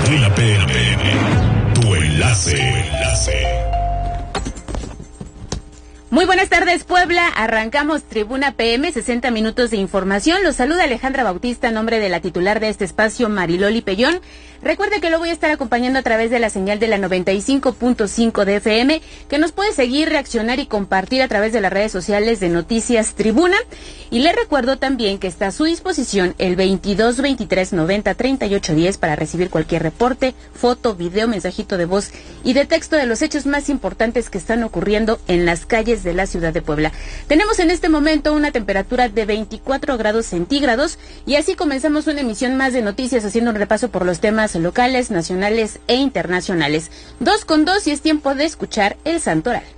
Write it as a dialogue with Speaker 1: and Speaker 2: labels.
Speaker 1: Tribuna PM, tu enlace.
Speaker 2: Muy buenas tardes, Puebla. Arrancamos Tribuna PM, 60 minutos de información. Los saluda Alejandra Bautista, en nombre de la titular de este espacio, Mariloli Pellón. Recuerde que lo voy a estar acompañando a través de la señal de la 95.5 de FM, que nos puede seguir, reaccionar y compartir a través de las redes sociales de Noticias Tribuna. Y le recuerdo también que está a su disposición el 22 23 90 38 10 para recibir cualquier reporte, foto, video, mensajito de voz y de texto de los hechos más importantes que están ocurriendo en las calles de la ciudad de Puebla. Tenemos en este momento una temperatura de 24 grados centígrados y así comenzamos una emisión más de noticias, haciendo un repaso por los temas locales, nacionales e internacionales. 2:02 y es tiempo de escuchar el Santoral.